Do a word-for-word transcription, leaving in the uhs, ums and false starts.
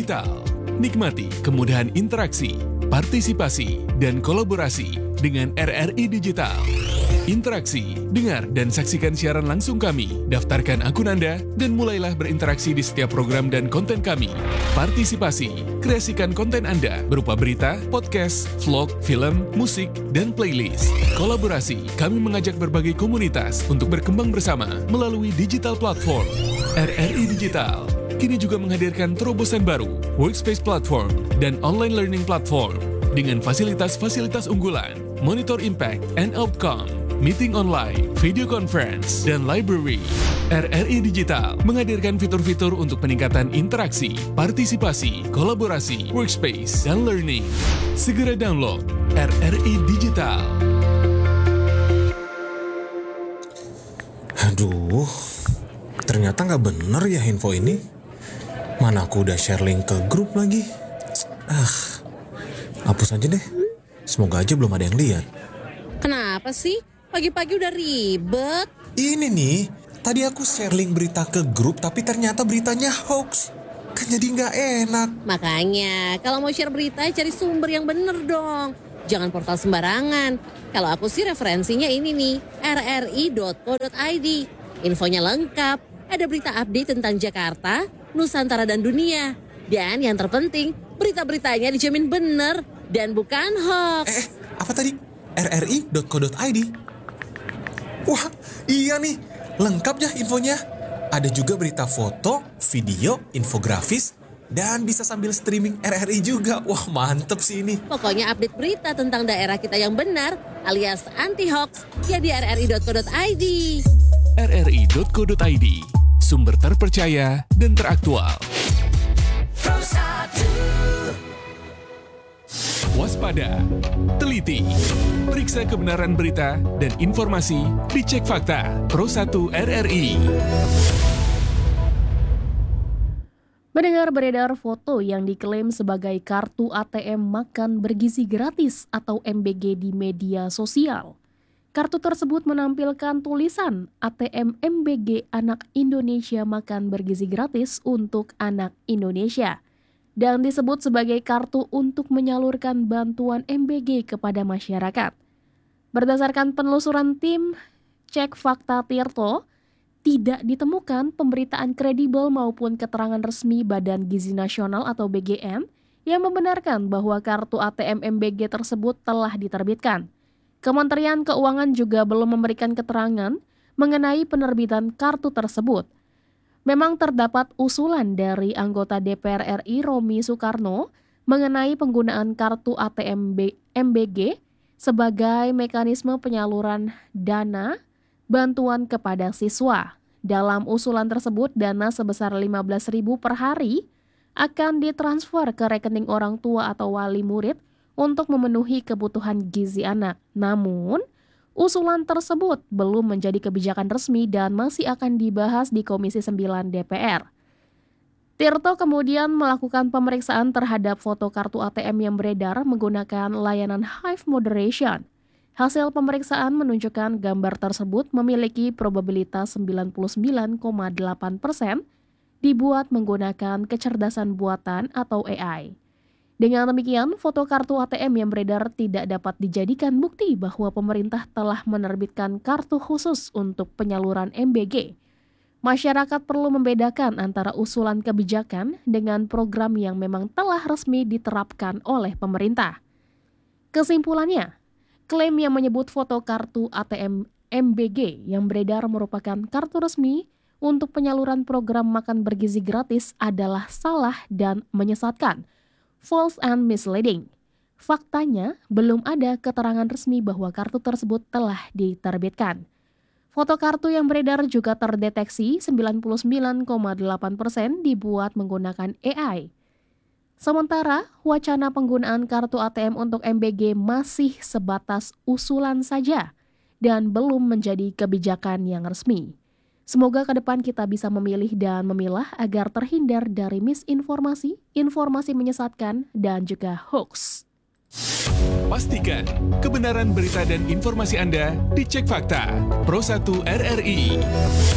Digital. Nikmati kemudahan interaksi, partisipasi, dan kolaborasi dengan R R I Digital. Interaksi, dengar dan saksikan siaran langsung kami, daftarkan akun Anda, dan mulailah berinteraksi di setiap program dan konten kami. Partisipasi, kreasikan konten Anda berupa berita, podcast, vlog, film, musik, dan playlist. Kolaborasi, kami mengajak berbagai komunitas untuk berkembang bersama melalui digital platform. R R I Digital kini juga menghadirkan terobosan baru, workspace platform, dan online learning platform dengan fasilitas-fasilitas unggulan, monitor impact and outcome, meeting online, video conference, dan library. R R I Digital menghadirkan fitur-fitur untuk peningkatan interaksi, partisipasi, kolaborasi, workspace, dan learning. Segera download R R I Digital. Aduh, ternyata nggak bener ya info ini. Mana aku udah share link ke grup lagi. Ah, hapus aja deh. Semoga aja belum ada yang lihat. Kenapa sih? Pagi-pagi udah ribet. Ini nih, tadi aku share link berita ke grup tapi ternyata beritanya hoax. Kan jadi nggak enak. Makanya, kalau mau share berita cari sumber yang bener dong. Jangan portal sembarangan. Kalau aku sih referensinya ini nih, r r i dot co dot i d. Infonya lengkap, ada berita update tentang Jakarta, Nusantara dan dunia. Dan yang terpenting, berita-beritanya dijamin bener dan bukan hoax. Eh, apa tadi? r r i dot co dot i d. Wah, iya nih, lengkap ya infonya. Ada juga berita foto, video, infografis, dan bisa sambil streaming R R I juga. Wah, mantep sih ini. Pokoknya update berita tentang daerah kita yang benar alias anti-hoax ya di r r i dot co dot i d. r r i dot co dot i d, sumber terpercaya dan teraktual. Waspada, teliti, periksa kebenaran berita dan informasi, dicek fakta. Pro satu R R I. Mendengar beredar foto yang diklaim sebagai kartu A T M makan bergizi gratis atau M B G di media sosial. Kartu tersebut menampilkan tulisan A T M M B G Anak Indonesia Makan Bergizi Gratis untuk Anak Indonesia dan disebut sebagai kartu untuk menyalurkan bantuan M B G kepada masyarakat. Berdasarkan penelusuran tim Cek Fakta Tirto, tidak ditemukan pemberitaan kredibel maupun keterangan resmi Badan Gizi Nasional atau B G M yang membenarkan bahwa kartu A T M M B G tersebut telah diterbitkan. Kementerian Keuangan juga belum memberikan keterangan mengenai penerbitan kartu tersebut. Memang terdapat usulan dari anggota D P R R I Romi Soekarno mengenai penggunaan kartu A T M M B G sebagai mekanisme penyaluran dana bantuan kepada siswa. Dalam usulan tersebut, dana sebesar lima belas ribu rupiah per hari akan ditransfer ke rekening orang tua atau wali murid untuk memenuhi kebutuhan gizi anak. Namun, usulan tersebut belum menjadi kebijakan resmi dan masih akan dibahas di Komisi sembilan D P R. Tirto kemudian melakukan pemeriksaan terhadap foto kartu A T M yang beredar menggunakan layanan Hive Moderation. Hasil pemeriksaan menunjukkan gambar tersebut memiliki probabilitas sembilan puluh sembilan koma delapan persen dibuat menggunakan kecerdasan buatan atau A I. Dengan demikian, foto kartu A T M yang beredar tidak dapat dijadikan bukti bahwa pemerintah telah menerbitkan kartu khusus untuk penyaluran M B G. Masyarakat perlu membedakan antara usulan kebijakan dengan program yang memang telah resmi diterapkan oleh pemerintah. Kesimpulannya, klaim yang menyebut foto kartu A T M M B G yang beredar merupakan kartu resmi untuk penyaluran program makan bergizi gratis adalah salah dan menyesatkan, false and misleading. Faktanya, belum ada keterangan resmi bahwa kartu tersebut telah diterbitkan. Foto kartu yang beredar juga terdeteksi sembilan puluh sembilan koma delapan persen dibuat menggunakan A I. Sementara, wacana penggunaan kartu A T M untuk M B G masih sebatas usulan saja dan belum menjadi kebijakan yang resmi. Semoga ke depan kita bisa memilih dan memilah agar terhindar dari misinformasi, informasi menyesatkan, dan juga hoax. Pastikan kebenaran berita dan informasi Anda dicek fakta. Pro satu R R I.